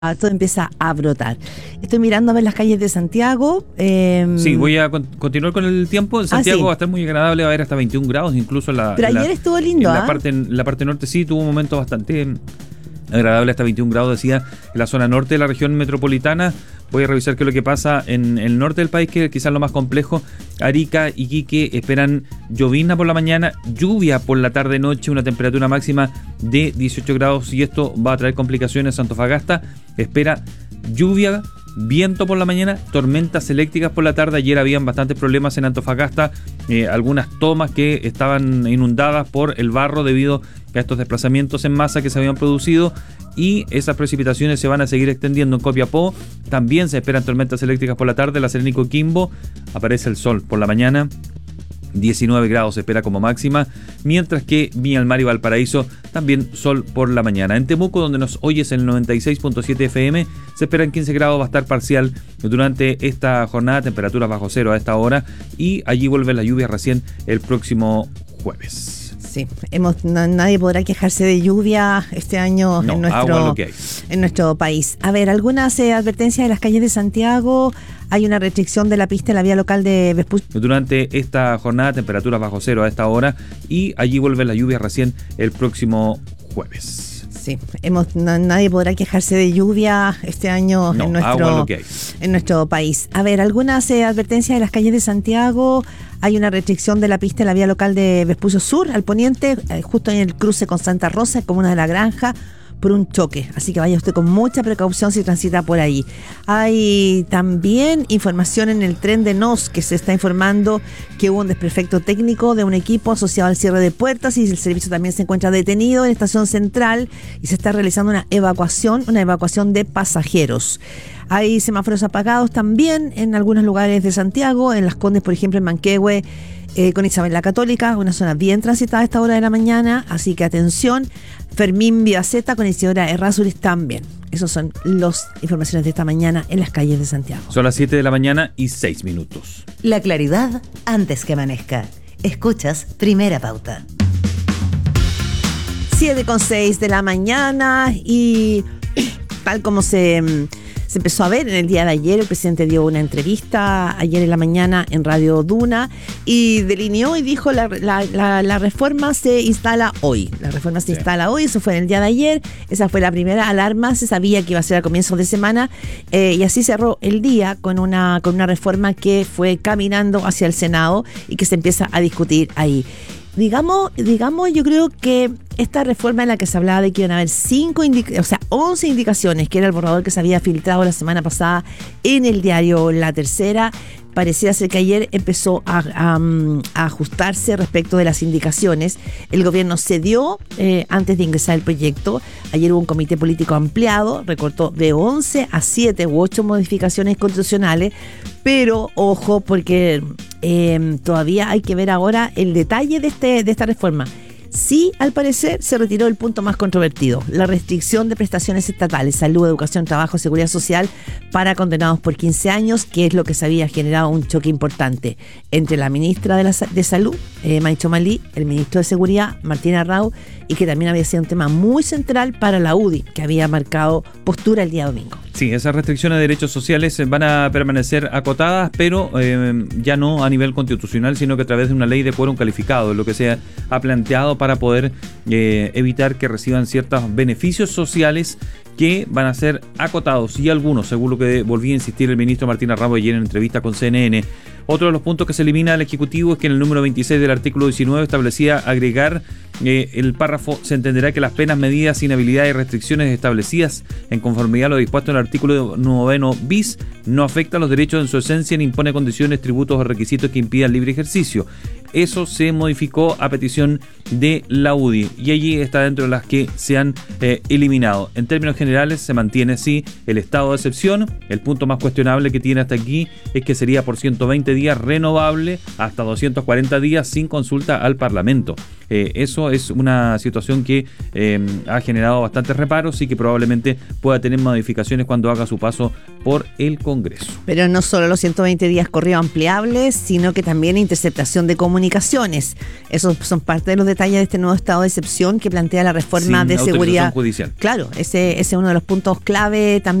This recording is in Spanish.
Todo empieza a brotar. Estoy mirando a ver las calles de Santiago. Sí, voy a continuar con el tiempo. En Santiago sí. Va a estar muy agradable, va a haber hasta 21 grados, incluso Pero ayer estuvo lindo, en la parte norte sí tuvo un momento bastante agradable, hasta 21 grados, decía, en la zona norte de la región metropolitana. Voy a revisar qué es lo que pasa en el norte del país, que es quizás lo más complejo. Arica, Iquique esperan llovizna por la mañana, lluvia por la tarde-noche, una temperatura máxima de 18 grados y esto va a traer complicaciones. Antofagasta espera lluvia, viento por la mañana, tormentas eléctricas por la tarde. Ayer habían bastantes problemas en Antofagasta, algunas tomas que estaban inundadas por el barro debido a estos desplazamientos en masa que se habían producido, y esas precipitaciones se van a seguir extendiendo en Copiapó. También se esperan tormentas eléctricas por la tarde. La Serena y Coquimbo aparece el sol por la mañana, 19 grados se espera como máxima, mientras que Viña del Mar y Valparaíso también sol por la mañana. En Temuco, donde nos oyes en el 96.7 FM, se esperan 15 grados, va a estar parcial durante esta jornada, temperaturas bajo cero a esta hora, y allí vuelve la lluvia recién el próximo jueves. Sí, nadie podrá quejarse de lluvia este año en nuestro país. A ver, algunas advertencias de las calles de Santiago. Hay una restricción de la pista en la vía local de Vespucio. Durante esta jornada, temperaturas bajo cero a esta hora, y allí vuelve la lluvia recién el próximo jueves. Sí, nadie podrá quejarse de lluvia este año en nuestro país. A ver, algunas advertencias de las calles de Santiago. Hay una restricción de la pista en la vía local de Vespucio Sur, al poniente, justo en el cruce con Santa Rosa, comuna de La Granja, por un choque. Así que vaya usted con mucha precaución si transita por ahí. Hay también información en el tren de Nos, que se está informando que hubo un desperfecto técnico de un equipo asociado al cierre de puertas, y el servicio también se encuentra detenido en la estación central y se está realizando una evacuación de pasajeros. Hay semáforos apagados también en algunos lugares de Santiago, en Las Condes, por ejemplo, en Manquehue, con Isabel la Católica, una zona bien transitada a esta hora de la mañana, así que atención. Fermín Viaceta con Isidora Errázuriz también. Esas son las informaciones de esta mañana en las calles de Santiago. Son las 7 de la mañana y 6 minutos. La claridad antes que amanezca. Escuchas Primera Pauta. 7:06 de la mañana, y tal como se empezó a ver en el día de ayer, el presidente dio una entrevista ayer en la mañana en Radio Duna y delineó y dijo la reforma se instala hoy. La reforma se instala hoy, eso fue en el día de ayer. Esa fue la primera alarma, se sabía que iba a ser a comienzos de semana, y así cerró el día con una reforma que fue caminando hacia el Senado y que se empieza a discutir ahí. Digamos, yo creo que esta reforma en la que se hablaba de que iban a haber 11 indicaciones, que era el borrador que se había filtrado la semana pasada en el diario La Tercera, pareciera ser que ayer empezó a ajustarse respecto de las indicaciones. El gobierno cedió antes de ingresar el proyecto. Ayer hubo un comité político ampliado, recortó de 11 a 7 u 8 modificaciones constitucionales, pero ojo, porque todavía hay que ver ahora el detalle de esta reforma. Sí, al parecer se retiró el punto más controvertido, la restricción de prestaciones estatales, salud, educación, trabajo, seguridad social para condenados por 15 años, que es lo que se había generado un choque importante entre la ministra de Salud, Maicho Malí, el ministro de Seguridad, Martín Arrau, y que también había sido un tema muy central para la UDI, que había marcado postura el día domingo. Sí, esas restricciones de derechos sociales van a permanecer acotadas, pero ya no a nivel constitucional, sino que a través de una ley de quórum calificado, lo que se ha planteado para poder evitar que reciban ciertos beneficios sociales que van a ser acotados, y algunos, según lo que volvía a insistir el ministro Martín Arrau ayer en entrevista con CNN. Otro de los puntos que se elimina del Ejecutivo es que en el número 26 del artículo 19 establecía agregar el párrafo: se entenderá que las penas, medidas, inhabilidades y restricciones establecidas en conformidad a lo dispuesto en el artículo 9 bis no afecta a los derechos en su esencia ni impone condiciones, tributos o requisitos que impidan libre ejercicio. Eso se modificó a petición de la UDI y allí está dentro de las que se han eliminado. En términos generales se mantiene sí el estado de excepción. El punto más cuestionable que tiene hasta aquí es que sería por 120 días renovable hasta 240 días sin consulta al Parlamento. Eso es una situación que ha generado bastantes reparos y que probablemente pueda tener modificaciones cuando haga su paso por el Congreso. Pero no solo los 120 días correo ampliables, sino que también interceptación de comunicación comunicaciones. Esos son parte de los detalles de este nuevo estado de excepción que plantea la reforma sin de seguridad autorización judicial. Claro, ese es uno de los puntos clave también